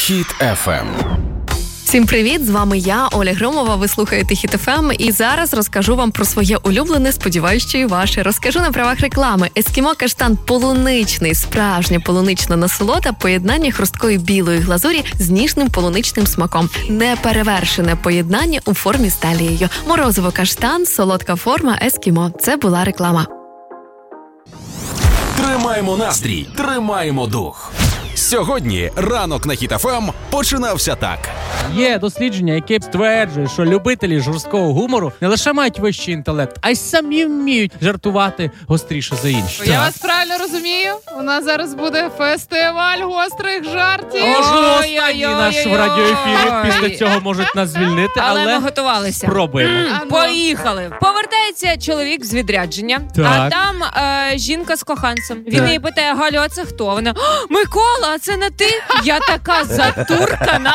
Хіт FM. Всім привіт, з вами я, Оля Громова, ви слухаєте Хіт FM, і зараз розкажу вам про своє улюблене, сподіваюсь, що і ваше. Розкажу на правах реклами. Ескімо каштан полуничний, справжня полунична насолода, поєднання хрусткої білої глазурі з ніжним полуничним смаком. Неперевершене поєднання у формі з талією. Морозиво каштан, солодка форма ескімо. Це була реклама. Тримаємо настрій, тримаємо дух. Сьогодні ранок на Хіт FM починався так. Є дослідження, яке стверджує, що любителі жорсткого гумору не лише мають вищий інтелект, а й самі вміють жартувати гостріше за інших. Я вас правильно розумію? У нас зараз буде фестиваль гострих жартів. Останній наш в радіоефірі. Після цього можуть нас звільнити, Але ми але готувалися. спробуємо. Поїхали. Повертається чоловік з відрядження, Так. а там жінка з коханцем. Він її питає: Галю, а це хто? Вона: Микола, а це не ти? Я така затуркана.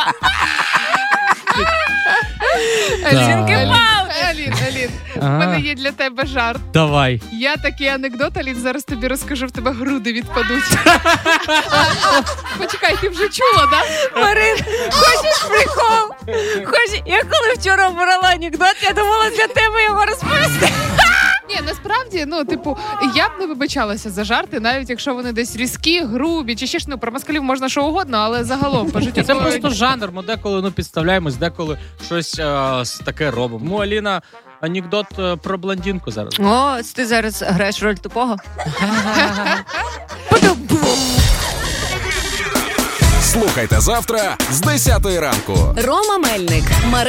Жінки впав. Алін, в Ага. мене є для тебе жарт. Давай. Я такий анекдот, Алін, зараз тобі розкажу, в тебе груди відпадуть. Почекай, ти вже чула, да? Марин, хочеш прикол? Я коли вчора брала анекдот, я думала для тебе його розповісти. Ні, насправді, я б не вибачалася за жарти, навіть якщо вони десь різкі, грубі, чи ще ж, про москалів можна що угодно, але загалом по життю. Це просто жанр, ми деколи підставляємось, деколи щось таке робимо. Ну, Аліна, анекдот про блондинку зараз. О, ти зараз граєш роль тупого? Слухайте завтра з 10 ранку. Рома Мельник,